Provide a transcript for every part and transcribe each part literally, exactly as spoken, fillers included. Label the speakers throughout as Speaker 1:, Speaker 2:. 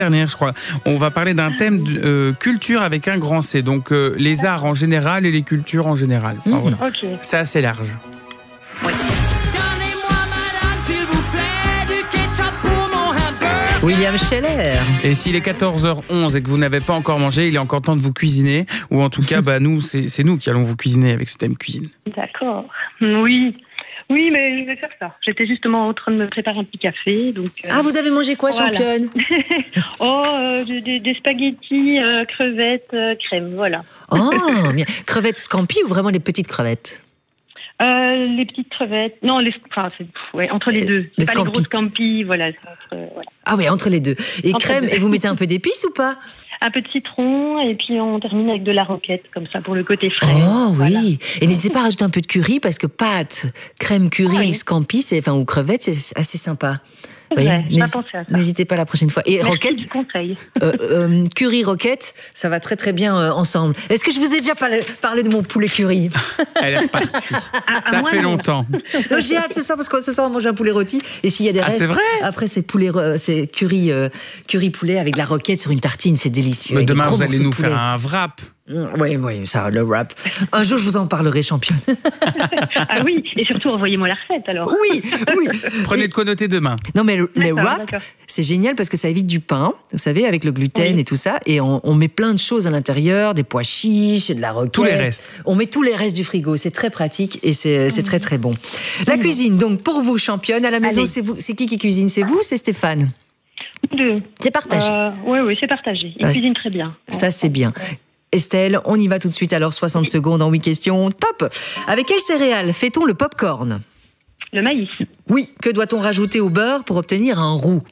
Speaker 1: Dernière, je crois. On va parler d'un thème de euh, culture avec un grand C. Donc euh, les arts en général et les cultures en général. Enfin,
Speaker 2: Mmh.
Speaker 1: voilà.
Speaker 2: Ok.
Speaker 1: C'est assez large.
Speaker 2: Oui.
Speaker 3: William Scheller.
Speaker 1: Et s'il est quatorze heures onze et que vous n'avez pas encore mangé, il est encore temps de vous cuisiner. Ou en tout cas, bah, nous, c'est, c'est nous qui allons vous cuisiner avec ce thème cuisine.
Speaker 2: D'accord. Oui. Oui, mais je vais faire ça. J'étais justement en train de me préparer un petit café. Donc, euh,
Speaker 3: Ah, vous avez mangé quoi,
Speaker 2: voilà.
Speaker 3: championne?
Speaker 2: Oh, euh, des, des- des spaghettis, euh, crevettes, euh, crème, voilà.
Speaker 3: Oh, bien. Crevettes scampi ou vraiment les petites crevettes?
Speaker 2: Euh, les petites crevettes. Non, les, enfin, c'est, ouais, entre les
Speaker 3: Les-
Speaker 2: deux.
Speaker 3: les
Speaker 2: Pas
Speaker 3: scampi.
Speaker 2: les grosses scampi, voilà. c'est entre, voilà.
Speaker 3: Ah oui, entre les deux. Et
Speaker 2: Entre
Speaker 3: crème,
Speaker 2: les deux.
Speaker 3: et vous mettez un peu d'épices ou pas?
Speaker 2: Un peu de citron et puis on termine avec de la roquette, comme ça, pour le côté frais.
Speaker 3: Oh oui.
Speaker 2: Voilà.
Speaker 3: Et n'hésitez pas à rajouter un peu de curry parce que pâte, crème curry,
Speaker 2: Oui.
Speaker 3: scampi, c'est, enfin, ou crevettes, c'est assez sympa.
Speaker 2: C'est vrai, j'ai pas
Speaker 3: N'hési-
Speaker 2: pensé à ça.
Speaker 3: N'hésitez pas la prochaine fois. Et
Speaker 2: Merci
Speaker 3: roquette,
Speaker 2: du conseil.
Speaker 3: euh, euh, curry roquette, ça va très très bien euh, ensemble. Est-ce que je vous ai déjà parlé, parlé de mon poulet curry?
Speaker 1: Elle est repartie. Ça
Speaker 2: moi,
Speaker 1: fait
Speaker 2: non.
Speaker 1: longtemps.
Speaker 3: Non, j'ai hâte ce soir parce que ce soir on mange un poulet rôti et s'il y a des
Speaker 1: Ah,
Speaker 3: restes,
Speaker 1: c'est vrai
Speaker 3: après c'est poulet, re- c'est curry, euh, curry poulet avec de la roquette sur une tartine, c'est délicieux.
Speaker 1: Mais
Speaker 3: Avec des
Speaker 1: demain,
Speaker 3: gros
Speaker 1: vous allez
Speaker 3: morceaux de
Speaker 1: nous faire
Speaker 3: poulet.
Speaker 1: un wrap.
Speaker 3: Oui, oui, ça, le wrap. Un jour je vous en parlerai, championne.
Speaker 2: Ah oui, et surtout envoyez-moi la recette alors.
Speaker 3: Oui, oui.
Speaker 1: Prenez de quoi noter demain.
Speaker 3: Non, mais le- les
Speaker 2: D'accord,
Speaker 3: wraps,
Speaker 2: d'accord.
Speaker 3: c'est génial parce que ça évite du pain, vous savez, avec le gluten
Speaker 2: Oui.
Speaker 3: et tout ça. Et on, on met plein de choses à l'intérieur, des pois chiches, et de la roquette.
Speaker 1: Tous les restes.
Speaker 3: On met tous les restes du frigo. C'est très pratique et c'est c'est très, très bon. La cuisine, donc, pour vous, championne, à la maison,
Speaker 2: Allez.
Speaker 3: c'est vous, c'est qui qui cuisine? C'est vous ou c'est Stéphane?
Speaker 2: Deux.
Speaker 3: C'est partagé.
Speaker 2: Euh, oui, oui, c'est partagé. Il
Speaker 3: Ah,
Speaker 2: cuisine très bien.
Speaker 3: Ça, c'est bien. Estelle, on y va tout de suite. Alors, soixante secondes en huit questions. Top! Avec quelle céréale fait-on le popcorn?
Speaker 2: Le maïs,
Speaker 3: Oui. Que doit-on rajouter au beurre pour obtenir un roux?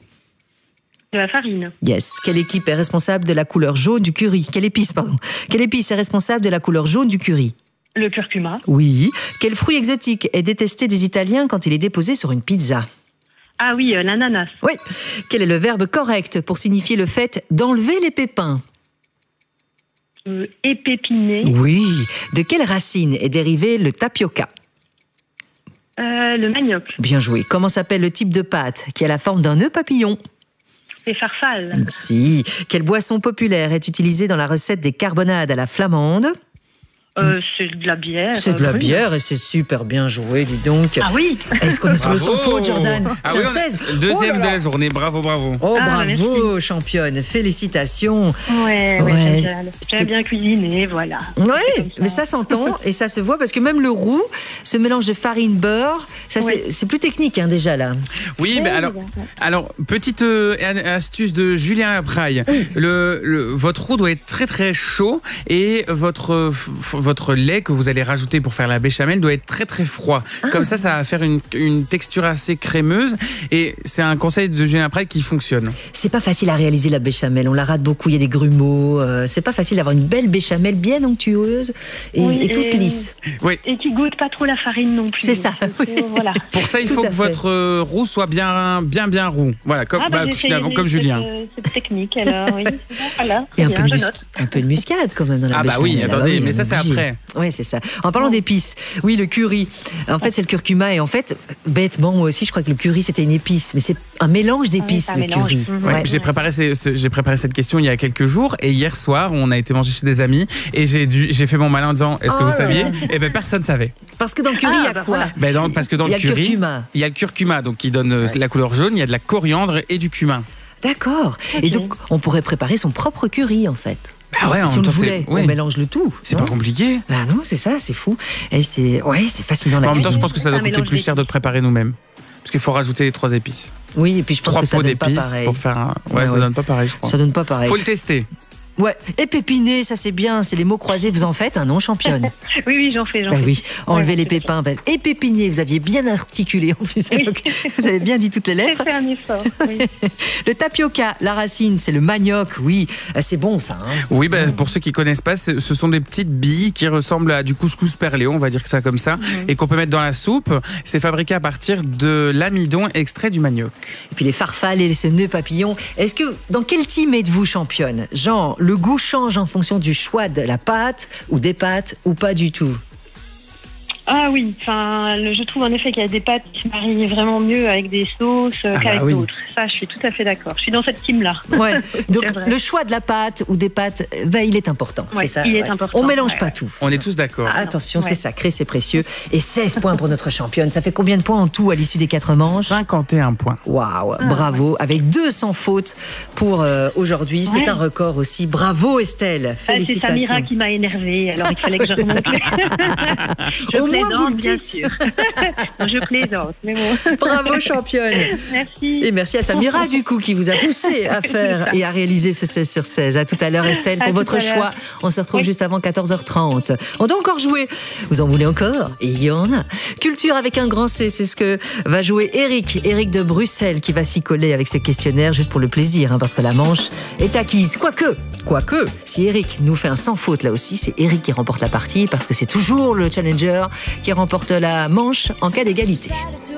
Speaker 2: de la farine,
Speaker 3: Yes. Quelle équipe est responsable de la couleur jaune du curry? Quelle épice, pardon? Quelle épice est responsable de la couleur jaune du curry?
Speaker 2: le curcuma,
Speaker 3: Oui. Quel fruit exotique est détesté des Italiens quand il est déposé sur une pizza?
Speaker 2: ah oui, euh, l'ananas,
Speaker 3: Oui. Quel est le verbe correct pour signifier le fait d'enlever les pépins?
Speaker 2: euh, épépiner,
Speaker 3: Oui. De quelle racine est dérivé le tapioca?
Speaker 2: euh, le manioc,
Speaker 3: Bien joué. Comment s'appelle le type de pâte qui a la forme d'un nœud papillon?
Speaker 2: les farfales,
Speaker 3: Si. Quelle boisson populaire est utilisée dans la recette des carbonades à la flamande?
Speaker 2: euh, c'est de la bière.
Speaker 3: C'est de
Speaker 2: euh,
Speaker 3: la
Speaker 2: brune.
Speaker 3: bière et c'est super bien joué, dis donc.
Speaker 2: Ah oui.
Speaker 3: Est-ce qu'on est sur le
Speaker 1: Bravo.
Speaker 3: son faute, Jordan?
Speaker 1: Ah
Speaker 3: C'est
Speaker 1: oui,
Speaker 3: un
Speaker 1: on a-
Speaker 3: seize.
Speaker 1: Deuxième
Speaker 3: Oh là
Speaker 1: de
Speaker 3: là.
Speaker 1: la journée. Bravo, bravo.
Speaker 3: Oh,
Speaker 2: Ah,
Speaker 3: bravo, championne. Félicitations.
Speaker 2: Ouais,
Speaker 3: Ouais,
Speaker 2: ouais, génial.
Speaker 3: c'est-
Speaker 2: J'aime bien cuisiner, voilà.
Speaker 3: Ouais,
Speaker 2: comme ça.
Speaker 3: mais ça s'entend et ça se voit parce que même le roux, ce mélange de farine, beurre, ça
Speaker 2: Oui.
Speaker 3: c'est- c'est plus technique hein, déjà là.
Speaker 1: Oui, mais
Speaker 2: Ouais,
Speaker 1: alors,
Speaker 2: ouais.
Speaker 1: alors petite euh, astuce de Julien Lapraille. Le, le- votre roux doit être très très chaud et votre, euh, f- votre lait que vous allez rajouter pour faire la béchamel doit être très très froid. Comme ça, ça va faire une, une texture assez crémeuse et c'est un conseil de Julien Lapraille qui fonctionne.
Speaker 3: C'est pas facile à réaliser la béchamel, on la rate beaucoup, il y a des grumeaux, euh, c'est pas facile d'avoir une belle béchamel bien onctueuse et,
Speaker 2: Oui,
Speaker 3: et toute
Speaker 2: et-
Speaker 3: lisse.
Speaker 1: Oui.
Speaker 2: Et qui goûte pas trop la farine non plus.
Speaker 3: C'est ça,
Speaker 2: Donc,
Speaker 3: oui.
Speaker 2: euh, Voilà.
Speaker 1: Pour ça, il
Speaker 3: Tout
Speaker 1: faut
Speaker 3: à
Speaker 1: que
Speaker 3: fait.
Speaker 1: votre euh, roux soit bien bien bien roux. Voilà, comme,
Speaker 2: Ah, bah,
Speaker 1: bah,
Speaker 2: j'ai
Speaker 1: finalement,
Speaker 2: essayé
Speaker 1: comme
Speaker 2: cette,
Speaker 1: Julien.
Speaker 2: euh, Cette technique, alors, oui. Voilà.
Speaker 3: Et un
Speaker 2: Bien,
Speaker 3: peu, de
Speaker 2: je
Speaker 3: mus-
Speaker 2: note.
Speaker 3: un peu de muscade quand même dans la
Speaker 1: Ah bah
Speaker 3: béchamel.
Speaker 1: oui, attendez, mais ça, c'est après.
Speaker 3: Oui, c'est ça. En parlant d'épices, oui, le curry. En fait, c'est le curcuma et en fait, bêtement, moi aussi, je crois que le curry c'était une épice, mais c'est un mélange d'épices,
Speaker 2: c'est un
Speaker 3: le
Speaker 2: mélange.
Speaker 3: curry.
Speaker 2: Mhm.
Speaker 1: Ouais,
Speaker 3: Ouais.
Speaker 1: j'ai préparé, ces- ce- j'ai préparé cette question il y a quelques jours et hier soir on a été manger chez des amis et j'ai dû, j'ai fait mon malin en disant est-ce que
Speaker 3: Oh
Speaker 1: vous
Speaker 3: là
Speaker 1: saviez?
Speaker 3: là.
Speaker 1: Et ben personne savait.
Speaker 3: Parce que dans le curry, il y
Speaker 2: Ah,
Speaker 3: a
Speaker 2: bah
Speaker 3: quoi
Speaker 2: voilà.
Speaker 1: Ben dans- parce que dans
Speaker 3: Il y a
Speaker 1: le
Speaker 3: le
Speaker 1: curry,
Speaker 3: curcuma.
Speaker 1: il y a le curcuma donc qui donne euh, la couleur jaune, il y a de la coriandre et du cumin.
Speaker 3: D'accord. Et
Speaker 2: Ok.
Speaker 3: donc, on pourrait préparer son propre curry, en fait.
Speaker 1: Ah ouais, en
Speaker 3: si
Speaker 1: même
Speaker 3: on
Speaker 1: temps
Speaker 3: le voulait,
Speaker 1: c'est, ouais,
Speaker 3: on mélange le tout.
Speaker 1: c'est
Speaker 3: non
Speaker 1: pas compliqué.
Speaker 3: Bah non, c'est ça, c'est fou. Et c'est, ouais, c'est fascinant la
Speaker 1: En même temps, je
Speaker 3: cuisine.
Speaker 1: pense que ça doit
Speaker 2: Un
Speaker 1: coûter
Speaker 2: mélange
Speaker 1: plus cher de le préparer nous-mêmes. Parce qu'il faut rajouter les trois épices.
Speaker 3: Oui, et puis je pense
Speaker 1: Trois
Speaker 3: que ça
Speaker 1: pots
Speaker 3: donne pas
Speaker 1: d'épices
Speaker 3: pareil.
Speaker 1: pour faire un. Ouais,
Speaker 3: Ouais,
Speaker 1: ça
Speaker 3: ouais.
Speaker 1: donne pas pareil, je crois.
Speaker 3: Ça donne pas pareil.
Speaker 1: Faut le tester.
Speaker 3: Ouais. Épépiner, ça c'est bien, c'est les mots croisés. Vous en faites un nom, championne.
Speaker 2: Oui, oui, j'en fais, j'en
Speaker 3: Bah
Speaker 2: fais.
Speaker 3: oui, enlever
Speaker 2: Ouais,
Speaker 3: les
Speaker 2: c'est
Speaker 3: pépins. Bah, épépiner, vous aviez bien articulé en plus.
Speaker 2: Oui.
Speaker 3: Donc, vous avez bien dit toutes les
Speaker 2: J'ai
Speaker 3: lettres.
Speaker 2: fait un effort, oui.
Speaker 3: Le tapioca, la racine, c'est le manioc. Oui, Euh, c'est bon ça. Hein.
Speaker 1: Oui, ben, pour ceux qui connaissent pas, c'est- ce sont des petites billes qui ressemblent à du couscous perlé, on va dire que ça comme ça, et qu'on peut mettre dans la soupe. C'est fabriqué à partir de l'amidon extrait du manioc.
Speaker 3: Et puis les farfales et ces nœuds papillons. Est-ce que, dans quel team êtes-vous championne? Genre, le goût change en fonction du choix de la pâte ou des pâtes ou pas du tout?
Speaker 2: Ah oui, enfin, le- je trouve en effet qu'il y a des pâtes qui se marient vraiment mieux avec des sauces euh,
Speaker 1: Ah
Speaker 2: qu'avec
Speaker 1: bah oui.
Speaker 2: d'autres. Ça, je suis tout à fait d'accord. Je suis dans cette team-là.
Speaker 3: Ouais. Donc
Speaker 2: C'est vrai.
Speaker 3: le choix de la pâte ou des pâtes, ben, il est important.
Speaker 2: Ouais,
Speaker 3: c'est ça.
Speaker 2: il est
Speaker 3: ouais.
Speaker 2: important,
Speaker 3: On mélange
Speaker 2: ouais,
Speaker 3: pas
Speaker 2: ouais.
Speaker 3: tout.
Speaker 1: On est tous d'accord.
Speaker 2: Ah,
Speaker 3: Attention,
Speaker 2: ouais.
Speaker 3: c'est sacré, c'est précieux. Et seize points pour notre championne. Ça fait combien de points en tout à l'issue des quatre manches?
Speaker 1: cinquante et un points.
Speaker 3: Waouh, bravo. Avec deux cents fautes pour euh, aujourd'hui. C'est
Speaker 2: Ouais.
Speaker 3: un record aussi. Bravo Estelle.
Speaker 2: Ah, c'est
Speaker 3: Félicitations.
Speaker 2: Samira qui m'a énervée, alors il fallait que je remonte. je
Speaker 3: Au moins, vous le
Speaker 2: plaisante, bien
Speaker 3: dites.
Speaker 2: sûr. Non, je plaisante, mais bon.
Speaker 3: Bravo championne.
Speaker 2: Merci.
Speaker 3: Et merci à Samira du coup qui vous a poussé à faire
Speaker 2: ça.
Speaker 3: et à réaliser ce seize sur seize. À tout à l'heure Estelle
Speaker 2: À
Speaker 3: pour
Speaker 2: tout
Speaker 3: votre
Speaker 2: à l'heure.
Speaker 3: choix. On se retrouve
Speaker 2: Oui.
Speaker 3: juste avant quatorze heures trente. On doit encore jouer. Vous en voulez encore? Et il y en a. Culture avec un grand C, c'est ce que va jouer Eric. Eric de Bruxelles qui va s'y coller avec ce questionnaire juste pour le plaisir, hein, parce que la manche est acquise. Quoique, quoique, si Eric nous fait un sans faute là aussi, c'est Eric qui remporte la partie parce que c'est toujours le challenger qui remporte la manche en cas d'égalité.